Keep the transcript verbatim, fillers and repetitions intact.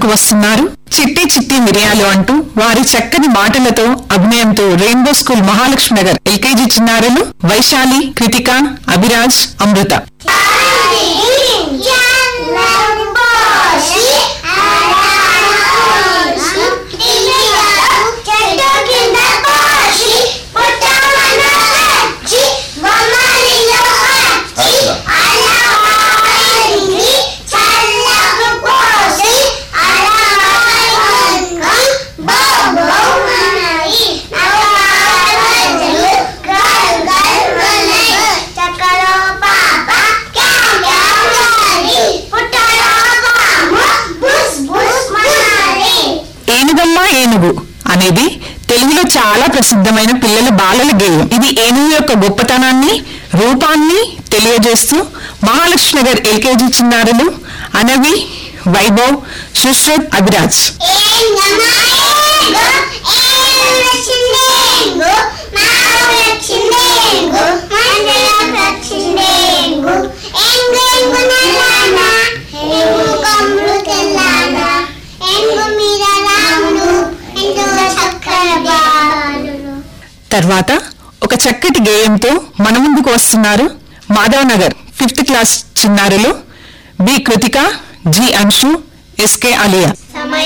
ముందుకు వస్తున్నారు చిట్టి చిట్టి మిరియాలు అంటూ వారి చక్కని మాటలతో అభినయంతో rainbow school Mahalakshmi Nagar LKG చిన్నారులు వైశాలి, కృతిక, అభిరాజ్, అమృత. ఏనుగమ్మ ఏనుగు అనేది తెలుగులో చాలా ప్రసిద్ధమైన పిల్లల బాలల గేయం. ఇది ఏనుగు యొక్క గొప్పతనాన్ని, రూపాన్ని తెలియజేస్తూ మహాలక్ష్మి నగర్ ఎల్కేజీ చిన్నారులు అనవి, వైభవ్, సుశ్రుత్, అభిరాజ్. తర్వాత ఒక చక్కటి గేయంతో మన ముందుకు వస్తున్నారు మాధవ్ నగర్ ఫిఫ్త్ క్లాస్ చిన్నారులు B Krittika, G Anshu, SK Alia.